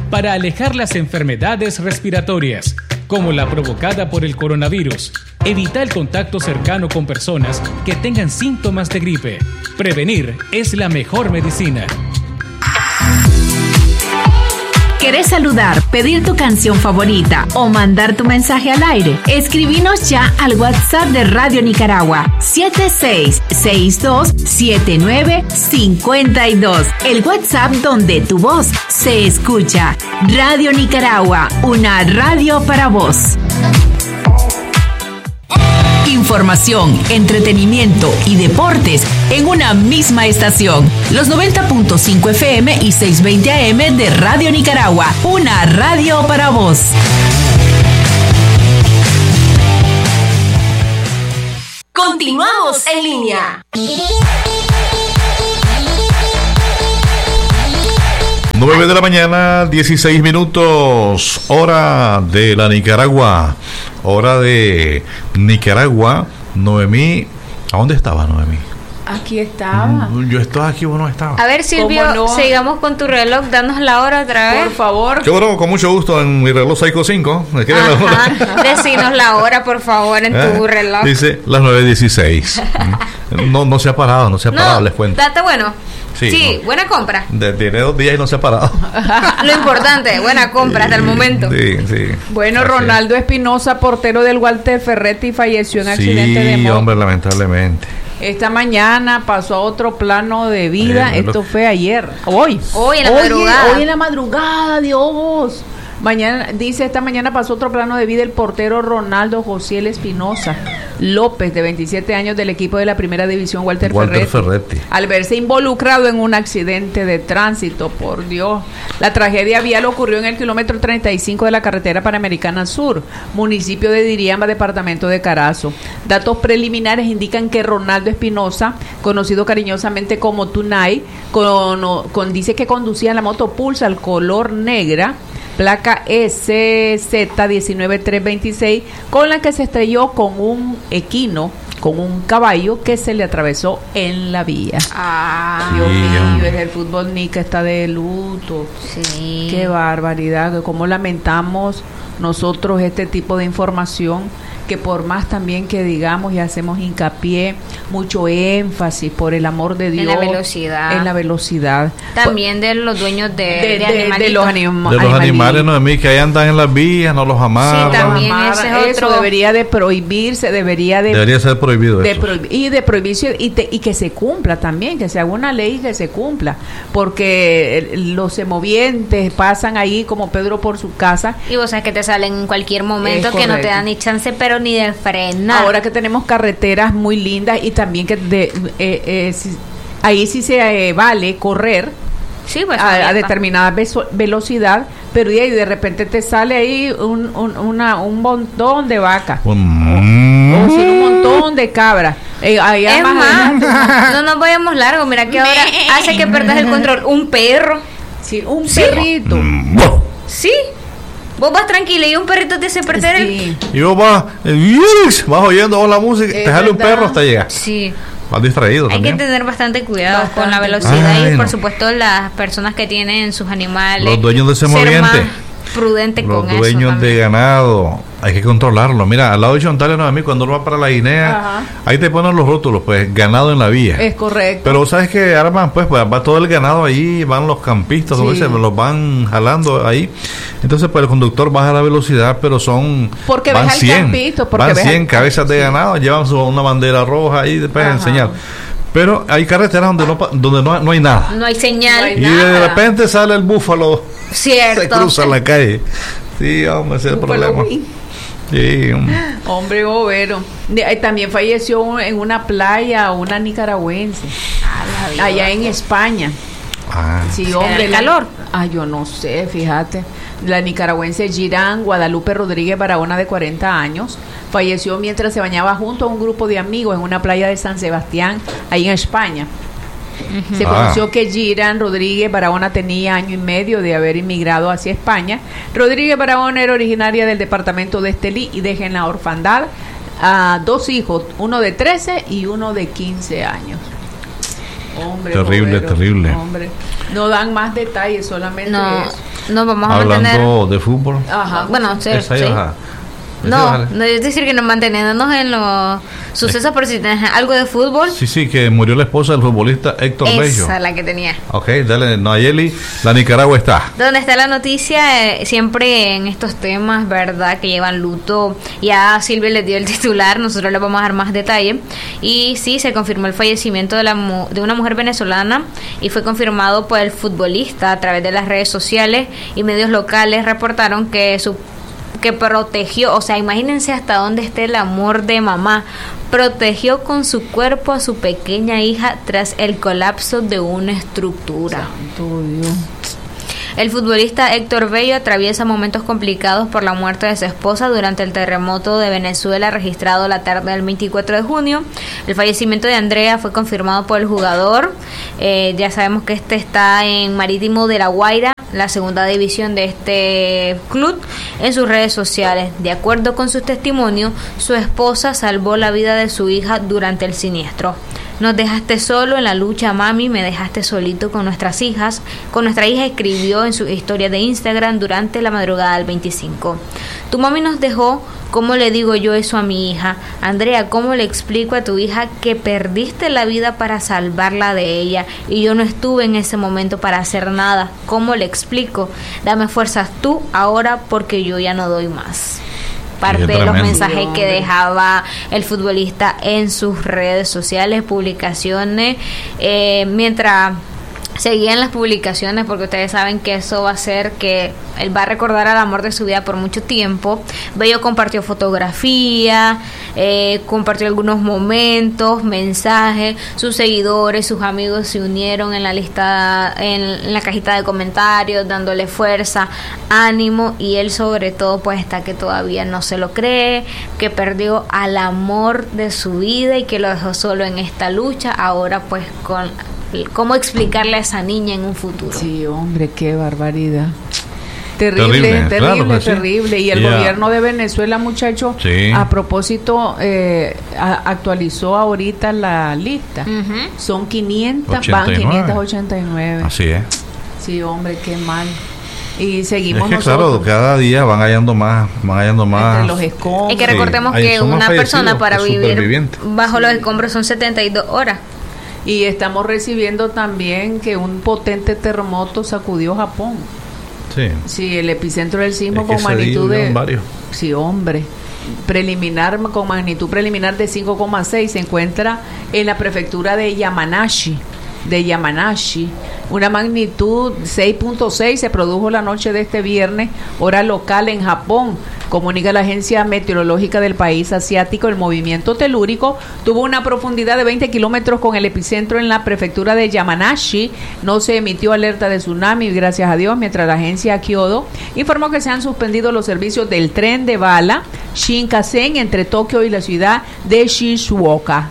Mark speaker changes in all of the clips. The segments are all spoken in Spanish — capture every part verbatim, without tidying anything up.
Speaker 1: para alejar las enfermedades respiratorias, como la provocada por el coronavirus. Evita el contacto cercano con personas que tengan síntomas de gripe. Prevenir es la mejor medicina.
Speaker 2: ¿Querés saludar, pedir tu canción favorita o mandar tu mensaje al aire? Escribinos ya al WhatsApp de Radio Nicaragua siete seis seis dos siete nueve cinco dos. El WhatsApp donde tu voz se escucha. Radio Nicaragua, una radio para vos. Información, entretenimiento y deportes en una misma estación. Los noventa punto cinco F M y seiscientos veinte A M de Radio Nicaragua, una radio para vos.
Speaker 3: Continuamos en línea.
Speaker 4: nueve de la mañana, dieciséis minutos, hora de la Nicaragua, hora de Nicaragua. Noemí, ¿a dónde estaba Noemí?
Speaker 5: Aquí estaba.
Speaker 4: Yo estaba aquí, vos no estabas.
Speaker 6: A ver, Silvio, no? sigamos con tu reloj, danos la hora otra vez.
Speaker 5: Por favor.
Speaker 4: Yo bueno, con mucho gusto en mi reloj Psycho cinco. ¿Me quieren la hora?
Speaker 6: Decinos la hora, por favor, en tu
Speaker 4: ¿Eh?
Speaker 6: reloj.
Speaker 4: Dice las nueve dieciséis. No, no se ha parado, no se ha parado,
Speaker 6: no,
Speaker 4: les cuento.
Speaker 6: Date bueno.
Speaker 4: Sí,
Speaker 6: sí
Speaker 4: no.
Speaker 6: Buena compra.
Speaker 4: De, tiene dos días y no se ha parado.
Speaker 6: Lo importante, buena compra hasta el momento.
Speaker 4: Sí, sí.
Speaker 5: Bueno,
Speaker 4: Así
Speaker 5: Ronaldo Espinosa, portero del Walter Ferretti, falleció en accidente
Speaker 4: sí,
Speaker 5: de moto.
Speaker 4: Sí, hombre, lamentablemente.
Speaker 5: Esta mañana pasó a otro plano de vida. Eh, Esto lo... fue ayer. Hoy.
Speaker 6: Hoy en la
Speaker 5: Oye,
Speaker 6: madrugada.
Speaker 5: Hoy en la madrugada, Dios. Mañana, dice, esta mañana pasó otro plano de vida el portero Ronaldo Josiel Espinosa López, de veintisiete años, del equipo de la primera división Walter,
Speaker 4: Walter
Speaker 5: Ferretti,
Speaker 4: Ferretti,
Speaker 5: al verse involucrado en un accidente de tránsito. Por Dios. La tragedia vial ocurrió en el kilómetro treinta y cinco de la carretera Panamericana Sur, municipio de Diriamba, departamento de Carazo. Datos preliminares indican que Ronaldo Espinosa, conocido cariñosamente como Tunay, con, con, dice que conducía la moto Pulsar color negra, placa S Z diecinueve tres veintiséis, con la que se estrelló con un equino, con un caballo que se le atravesó en la vía.
Speaker 6: Ah,
Speaker 5: Dios mío, es el fútbol Nica está de luto.
Speaker 6: Sí.
Speaker 5: Qué barbaridad, cómo lamentamos nosotros este tipo de información, que por más también que digamos y hacemos hincapié, mucho énfasis por el amor de Dios.
Speaker 6: En la velocidad.
Speaker 5: En la velocidad.
Speaker 6: También de los dueños de,
Speaker 5: de,
Speaker 6: de,
Speaker 5: de,
Speaker 6: animalitos.
Speaker 5: de los, anima,
Speaker 4: de los animales, no de mí, que ahí andan en las vías, no los amarran.
Speaker 6: Sí, también ese es
Speaker 5: eso
Speaker 6: otro.
Speaker 5: debería de prohibirse, debería de...
Speaker 4: Debería ser prohibido
Speaker 5: de
Speaker 4: eso.
Speaker 5: Prohib- y de prohibición, y, te, y que se cumpla también, que se haga una ley y que se cumpla, porque los semovientes pasan ahí como Pedro por su casa.
Speaker 6: Y vos sabes que te salen en cualquier momento,
Speaker 5: Es
Speaker 6: que no te
Speaker 5: correcto.
Speaker 6: dan ni chance, pero ni de frenar.
Speaker 5: Ahora que tenemos carreteras muy lindas y también que de, eh, eh, si- ahí sí se eh, vale correr
Speaker 6: sí, pues,
Speaker 5: a, a determinada beso- velocidad, pero y ahí de repente te sale ahí un, un, una, un montón de vacas
Speaker 4: Mm.
Speaker 5: o si no, un montón de cabras. Eh, ahí
Speaker 6: Es
Speaker 5: más
Speaker 6: más,
Speaker 5: adelante-
Speaker 6: no nos vayamos largo. Mira que ahora hace que perdas el control. Un perro.
Speaker 5: sí, un
Speaker 6: Sí.
Speaker 5: perrito.
Speaker 4: Mm.
Speaker 6: Sí. Vos vas tranquila y un perrito te hace perder el...
Speaker 5: Sí.
Speaker 4: Y vos vas, eh, vas oyendo la música,
Speaker 5: Es
Speaker 4: te sale un
Speaker 5: verdad.
Speaker 4: perro hasta llegar.
Speaker 6: Sí.
Speaker 4: Vas distraído
Speaker 6: Hay
Speaker 4: también.
Speaker 6: que tener bastante cuidado
Speaker 5: Bastante.
Speaker 6: con la velocidad.
Speaker 4: Ay,
Speaker 6: y por
Speaker 4: no.
Speaker 6: supuesto las personas que tienen sus animales.
Speaker 4: Los dueños de ese
Speaker 6: ser
Speaker 4: moviente.
Speaker 6: más prudente
Speaker 4: Los
Speaker 6: con eso
Speaker 4: dueños
Speaker 6: también.
Speaker 4: de ganado, hay que controlarlo. Mira, al lado de Chontales, no, a mí cuando uno va para la Guinea,
Speaker 5: Ajá.
Speaker 4: ahí te ponen los rótulos, pues, ganado en la vía.
Speaker 5: Es correcto.
Speaker 4: Pero sabes que arman, pues, pues, va todo el ganado ahí, van los campistas,
Speaker 5: Sí.
Speaker 4: a veces los van jalando ahí. Entonces, pues el conductor baja la velocidad, pero son
Speaker 5: Porque
Speaker 4: van
Speaker 5: ves al
Speaker 4: cien,
Speaker 5: campito, porque
Speaker 4: van
Speaker 5: ves
Speaker 4: cien
Speaker 5: al-
Speaker 4: cabezas de
Speaker 5: sí.
Speaker 4: ganado, llevan su, una bandera roja ahí después
Speaker 5: Ajá.
Speaker 4: enseñar. Pero hay carreteras donde no pa- donde no, no hay nada.
Speaker 6: No hay señal.
Speaker 5: No hay
Speaker 4: Y de
Speaker 5: nada.
Speaker 4: repente sale el búfalo,
Speaker 6: Cierto.
Speaker 4: se cruza la calle. Sí, hombre, ese es el
Speaker 5: Búfalo
Speaker 4: problema.
Speaker 5: Wing.
Speaker 4: Sí, hombre.
Speaker 5: Hombre bobero. De- eh, También falleció en una playa una nicaragüense allá en España.
Speaker 4: Ah,
Speaker 5: Sí,
Speaker 6: ¿Será
Speaker 5: hombre.
Speaker 6: el
Speaker 5: la-
Speaker 6: calor?
Speaker 5: Ah, yo no sé, fíjate. La nicaragüense Girán Guadalupe Rodríguez Barahona, de cuarenta años, falleció mientras se bañaba junto a un grupo de amigos en una playa de San Sebastián, ahí en España. Se
Speaker 4: Ah.
Speaker 5: conoció que Girán Rodríguez Barahona tenía año y medio de haber inmigrado hacia España. Rodríguez Barahona era originaria del departamento de Estelí y deja en la orfandad a dos hijos, uno de trece y uno de quince años. Hombre,
Speaker 4: Terrible,
Speaker 5: bobero,
Speaker 4: terrible.
Speaker 5: hombre. No dan más detalles, solamente
Speaker 6: No.
Speaker 5: eso.
Speaker 6: nos vamos a
Speaker 4: Hablando
Speaker 6: mantener.
Speaker 4: de fútbol.
Speaker 5: Ajá.
Speaker 6: Bueno, sí,
Speaker 4: Esa
Speaker 6: sí.
Speaker 4: ajá.
Speaker 6: No, no es decir que nos mantenemos en los sucesos, por si tienes algo de fútbol.
Speaker 4: Sí, sí, que murió la esposa del futbolista Héctor Bello.
Speaker 6: Esa es la que tenía.
Speaker 4: Ok, dale, Nayeli, la Nicaragua está.
Speaker 6: Donde está la noticia, eh, siempre en estos temas, ¿verdad? Que llevan luto. Ya Silvia les dio el titular, nosotros les vamos a dar más detalle. Y sí, se confirmó el fallecimiento de, la mu- de una mujer venezolana y fue confirmado por el futbolista a través de las redes sociales y medios locales. Reportaron que su que protegió, o sea, imagínense hasta dónde esté el amor de mamá, protegió con su cuerpo a su pequeña hija tras el colapso de una estructura.
Speaker 5: Santo Dios.
Speaker 6: El futbolista Héctor Bello atraviesa momentos complicados por la muerte de su esposa durante el terremoto de Venezuela registrado la tarde del veinticuatro de junio. El fallecimiento de Andrea fue confirmado por el jugador. Eh, ya sabemos que este está en Marítimo de La Guaira, la segunda división de este club, en sus redes sociales. De acuerdo con su testimonio, su esposa salvó la vida de su hija durante el siniestro. Nos dejaste solo en la lucha, mami, me dejaste solito con nuestras hijas. Con nuestra hija escribió en su historia de Instagram durante la madrugada del veinticinco. Tu mami nos dejó, ¿cómo le digo yo eso a mi hija? Andrea, ¿cómo le explico a tu hija que perdiste la vida para salvarla de ella y yo no estuve en ese momento para hacer nada? ¿Cómo le explico? Dame fuerzas tú ahora porque yo ya no doy más. Parte de los mensajes que dejaba el futbolista en sus redes sociales, publicaciones, eh, mientras seguían las publicaciones, porque ustedes saben que eso va a hacer que él va a recordar al amor de su vida por mucho tiempo. Bello compartió fotografía, eh, compartió algunos momentos, mensajes, sus seguidores, sus amigos se unieron en la lista, en, en la cajita de comentarios, dándole fuerza, ánimo, y él sobre todo pues está que todavía no se lo cree, que perdió al amor de su vida y que lo dejó solo en esta lucha. Ahora pues con cómo explicarle a esa niña en un futuro.
Speaker 5: Sí, hombre, qué barbaridad. Terrible,
Speaker 4: Terrible,
Speaker 5: terrible,
Speaker 4: claro, pues, sí.
Speaker 5: terrible. Y el
Speaker 4: Ya.
Speaker 5: gobierno de Venezuela, muchachos,
Speaker 4: Sí.
Speaker 5: a propósito, eh, a- actualizó ahorita la lista.
Speaker 6: Ujú.
Speaker 5: Son quinientas,
Speaker 4: ochenta y
Speaker 5: van
Speaker 4: nueve.
Speaker 5: quinientas ochenta y nueve.
Speaker 4: Así es.
Speaker 5: Sí, hombre, qué mal. Y seguimos
Speaker 4: Es que
Speaker 5: nosotros.
Speaker 4: claro, cada día van hallando más, van hallando más.
Speaker 5: Entre los escombros.
Speaker 6: Y que
Speaker 4: Sí,
Speaker 6: recordemos
Speaker 4: ahí
Speaker 6: que
Speaker 4: son más
Speaker 6: una
Speaker 4: fallecidos
Speaker 6: persona para
Speaker 4: que
Speaker 6: vivir
Speaker 4: supervivientes.
Speaker 6: bajo los escombros son setenta y dos horas.
Speaker 5: Y estamos recibiendo también que un potente terremoto sacudió Japón.
Speaker 4: Sí.
Speaker 5: Sí, el epicentro del sismo
Speaker 4: Es que
Speaker 5: con
Speaker 4: ese día
Speaker 5: magnitud
Speaker 4: hubieron
Speaker 5: de...
Speaker 4: varios.
Speaker 5: Sí, hombre. Preliminar, con magnitud preliminar de cinco coma seis, se encuentra en la prefectura de Yamanashi. De Yamanashi. Una magnitud seis punto seis se produjo la noche de este viernes, hora local en Japón. Comunica la agencia meteorológica del país asiático. El movimiento telúrico tuvo una profundidad de veinte kilómetros con el epicentro en la prefectura de Yamanashi. No se emitió alerta de tsunami, gracias a Dios, mientras la agencia Kyodo informó que se han suspendido los servicios del tren de bala Shinkansen entre Tokio y la ciudad de Shizuoka.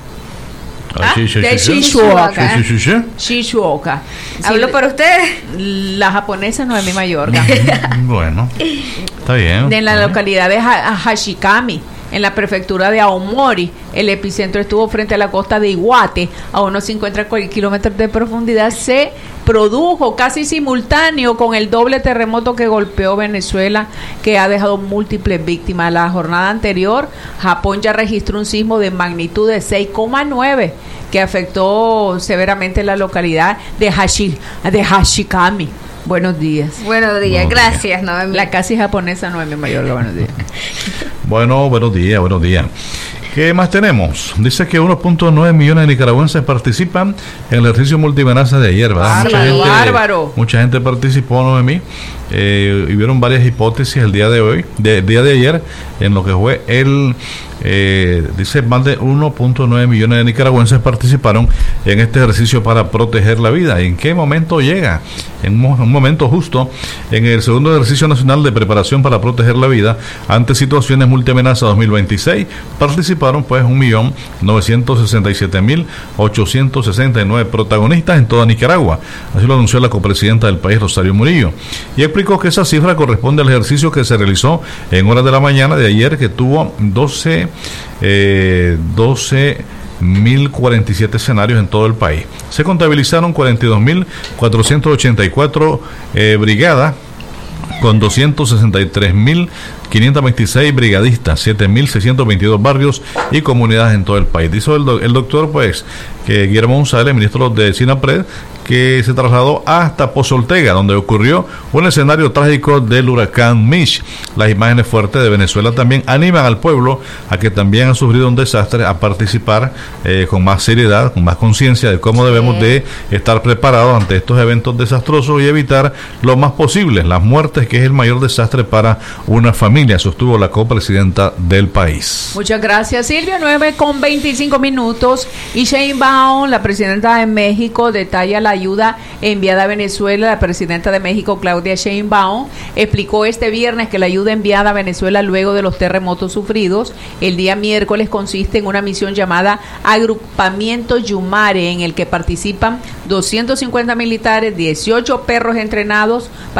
Speaker 4: Ah, sí, sí,
Speaker 5: de
Speaker 4: sí, sí.
Speaker 5: Shizuoka.
Speaker 4: Sí, sí, sí, sí.
Speaker 5: Shizuoka.
Speaker 6: ¿Hablo
Speaker 5: Sí,
Speaker 6: por ustedes?
Speaker 5: la japonesa Noemi Mayorga.
Speaker 4: Bueno, está bien.
Speaker 5: De la
Speaker 4: Está bien.
Speaker 5: localidad de Ha- Hashikami, en la prefectura de Aomori. El epicentro estuvo frente a la costa de Iwate, a unos cincuenta kilómetros de profundidad. Se produjo casi simultáneo con el doble terremoto que golpeó Venezuela, que ha dejado múltiples víctimas. La jornada anterior, Japón ya registró un sismo de magnitud de seis coma nueve que afectó severamente la localidad de, Hashi, de Hashikami. Buenos días.
Speaker 6: Buenos días,
Speaker 4: Buenos
Speaker 6: gracias, Noemí.
Speaker 5: La casi japonesa Noemi Mayorga, buenos días.
Speaker 4: Bueno, buenos días, buenos días. ¿Qué más tenemos? Dice que uno punto nueve millones de nicaragüenses participan en el ejercicio multimenaza de ayer, ¿verdad?
Speaker 5: Bárbaro,
Speaker 4: mucha gente,
Speaker 5: bárbaro.
Speaker 4: Mucha gente participó, Noemí, eh, y vieron varias hipótesis el día de hoy, de, el día de ayer, en lo que fue el, eh, dice, más de uno punto nueve millones de nicaragüenses participaron en este ejercicio para proteger la vida. ¿En qué momento llega? En un, mo- un momento justo, en el segundo ejercicio nacional de preparación para proteger la vida ante situaciones multiamenaza dos mil veintiséis, participaron pues un millón novecientos sesenta y siete mil ochocientos sesenta y nueve protagonistas en toda Nicaragua. Así lo anunció la copresidenta del país, Rosario Murillo, y explicó que esa cifra corresponde al ejercicio que se realizó en horas de la mañana de ayer, que tuvo doce mil cuarenta y siete escenarios en todo el país. Se contabilizaron cuarenta y dos mil cuatrocientos ochenta y cuatro eh, brigadas con doscientos sesenta y tres mil quinientos veintiséis brigadistas, siete mil seiscientos veintidós barrios y comunidades en todo el país. Dice el, do, el doctor, pues, que Guillermo González, ministro de SINAPRED, que se trasladó hasta Pozo Ortega, donde ocurrió un escenario trágico del huracán Mitch. Las imágenes fuertes de Venezuela también animan al pueblo a que también han sufrido un desastre a participar eh, con más seriedad, con más conciencia de cómo debemos de estar preparados ante estos eventos desastrosos y evitar lo más posible las muertes, que es el mayor desastre para una familia, sostuvo la copresidenta del país.
Speaker 5: Muchas gracias, Silvia. nueve con veinticinco minutos y Sheinbaum, la presidenta de México, detalla la ayuda enviada a Venezuela. La presidenta de México, Claudia Sheinbaum, explicó este viernes que la ayuda enviada a Venezuela luego de los terremotos sufridos el día miércoles consiste en una misión llamada Agrupamiento Yumare, en el que participan doscientos cincuenta militares, dieciocho perros entrenados para